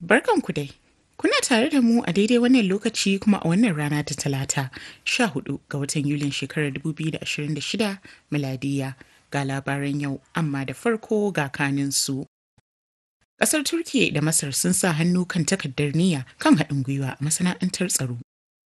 Barkanku dai. Kuna tare da mu a daidai wannan lokaci kuma a wannan rana ta Talata, 14 ga watan Yulin shekarar 2026 miladiya ga labaran yau, amma da farko ga kaninsu. Ƙasar Turkiyya da Masar sun sa hannu kan takardar niyya kan haɗin gwiwa a masana'antar tsaro.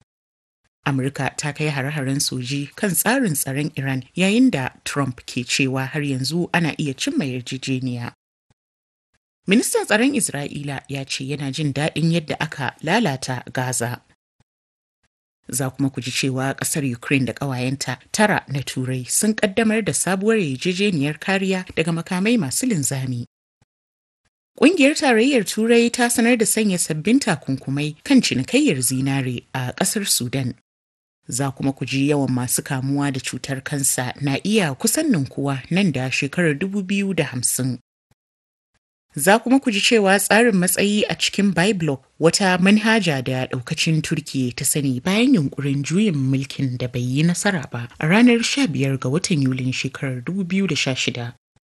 Amurka ta kai hare-haren soji kan tsarin tsaron Iran yayin da Trump ke cewa har yanzu ana iya cimma yarjejeniya. Ministan tsaron Isra'ila ya ce yana jin daɗin yadda aka lalata Gaza. Za kuma ku ji cewa ƙasar Ukraine da ƙawayenta tara na Turai sun ƙaddamar da sabuwar yarjejeniyar kariya daga makamai masu linzami. Ƙungiyar Tarayyar Turai ta sanar da sanya sabbin takunkumai kan cinikayyar zinare a ƙasar Sudan. Za kuma ku ji yawan masu kamuwa da cutar kansa na iya kusan ninkuwa nan da shekarar 2050. Za kuma ku ji cewa tsarin matsayi a cikin Byblock, wata manhaja da daukacin Turkiyya ta sani bayan yunkurin juyin mulkin da bai yi nasara ba a ranar 15 ga watan Yulin shekarar 2016.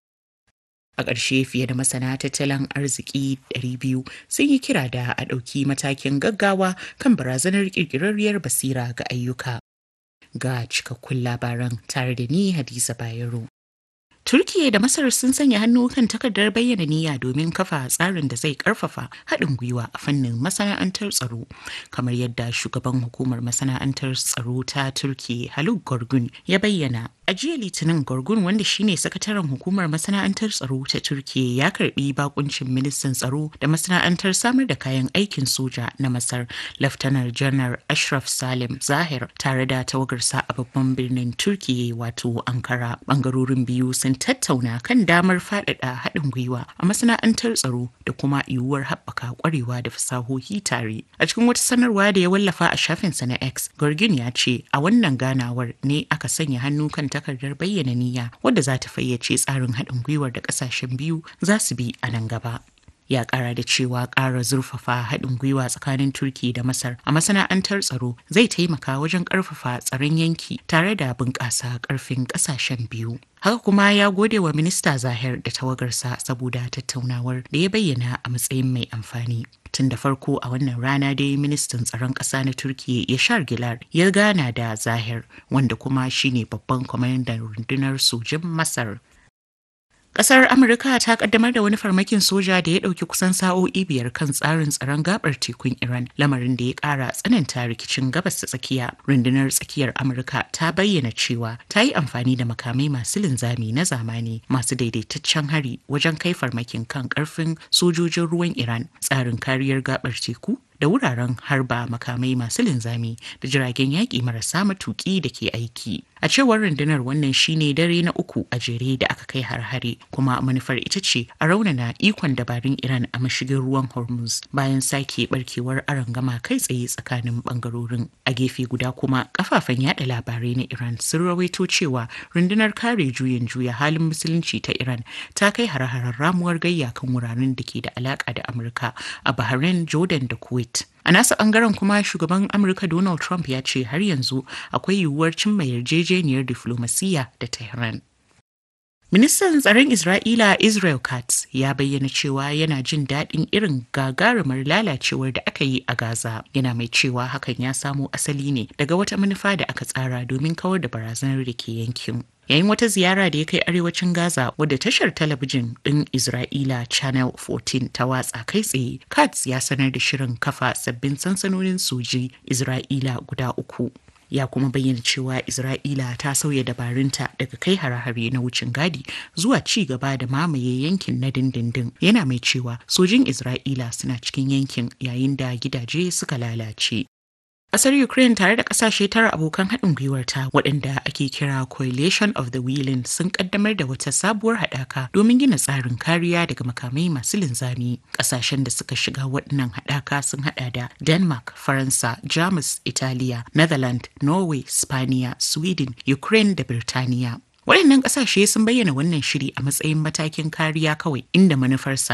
A ƙarshe, fiye da masana tattalin arziki 200 sun yi kira da a ɗauki matakin gaggawa kan barazanar ƙirƙirarriyar basira ga ayyuka. Ga cikakkun labaran tare da ni Hadiza Bayero. Turkiyya da Masar sun sanya hannu kan takardar bayyana niyya domin kafa tsarin da zai karfafa haɗin gwiwa a fannin masana'antar tsaro, kamar yadda shugaban hukumar masana'antar tsaro ta Turkiyya Haluk Görgün ya bayyana. A jiya Litinin, Görgün, wanda shine sakataren hukumar masana'antar tsaro ta Turkiyya, ya karbi bakuncin ministan tsaro da masana'antar samar da kayan aikin soja na Masar, Laftanar Janar Ashraf Salim Zahir, tare da tawagarsa a babban birnin Turkiyya wato Ankara. Bangarorin biyu sun tattauna kan damar faɗaɗa haɗin gwiwa a masana'antar tsaro da kuma yiwuwar haɓaka ƙwarewa da fasahohi tare. A cikin wata sanarwa da ya wallafa a shafinsa na X, Görgün ya ce a wannan ganawar ne aka sanya hannu kan takardar bayyana niyya wadda za ta fayyace tsarin haɗin gwiwar da ƙasashen biyu za su bi a nan gaba. Ya ƙara da cewa ƙara zurfafa haɗin gwiwa tsakanin Turkiyya da Masar a masana'antar tsaro zai taimaka wajen ƙarfafa tsaron yanki tare da bunƙasa ƙarfin ƙasashen biyu. Haka kuma ya gode wa Minista Zahir da tawagarsa saboda tattaunawar da ya bayyana a matsayin mai amfani. Tun da farko a wannan rana dai ministan tsaron ƙasa na Turkiyya Yashar Gilar ya gana da Zahir, wanda kuma shine babban kwamandan rundunar sojin Masar. Ƙasar Amurka ta kaddamar da wani farmakin soja da ya ɗauki kusan sa'o'i 5 kan tsarin tsaron gabar tekun Iran, lamarin da ya ƙara tsananta rikicin gabas ta tsakiya. Rundunar tsakiyar Amurka ta bayyana cewa ta yi amfani da makamai masu linzami na zamani masu daidaitaccen hari wajen kai farmakin kan ƙarfin sojojin ruwan Iran, tsarin kariyar gabar teku da wuraren harba makamai masu linzami da jiragen yaƙi marasa matuƙi da ke aiki. A cewar rundunar, wannan shine dare na uku a jere da aka kai har-hare, kuma manufar ita ce a raunana ikon dabarun Iran a mashigin ruwan Hormuz bayan sake barkewar arangama kai tsaye tsakanin bangarorin. A gefe guda kuma, kafafen yada labarai na Iran sun rawaito cewa rundunar kare juyin juya halin musulunci ta Iran ta kai har-haren ramuwar gayya kan wuraren da ke da alaka da Amurka a Bahrain, Jordan da Kuwait. A nasa bangaren kuma, shugaban Amurka Donald Trump ya ce har yanzu akwai yiwuwar cimma yarjejeniyar diflomasiyya da Tehran. Ministan tsaron Isra'ila Israel Katz ya bayyana cewa yana jin daɗin irin gagarumar lalacewar da aka yi a Gaza, yana mai cewa hakan ya samo asali ne daga wata manufa da aka tsara domin kawar da barazanar da ke yankin. Yayin wata ziyara da ya kai arewacin Gaza wadda tashar talabijin ɗin Isra'ila Channel 14 ta watsa kai tsaye, Katz ya sanar da shirin kafa sabbin sansanonin soji Isra'ila guda 3. Ya kuma bayyana cewa Isra'ila ta sauya dabarunta daga kai hare-hare na wucin gadi zuwa ci gaba da mamaye yankin na dindindin. Yana mai cewa sojin Isra'ila suna cikin yankin yayin da gidaje suka lalace. Ƙasar Ukraine tare da ƙasashe tara abokan haɗin gwiwarta waɗanda ake kira Coalition of the Willing sun ƙaddamar da wata sabuwar haɗaka domin gina tsarin kariya daga makamai masu linzami. Ƙasashen da suka shiga waɗannan haɗaka sun haɗa da Denmark, Faransa, Jamus, Italiya, Netherlands, Norway, Spaniya, Sweden, Ukraine da Birtaniya. Waɗannan ƙasashe sun bayyana wannan shiri a matsayin matakin kariya kawai, inda manufarsa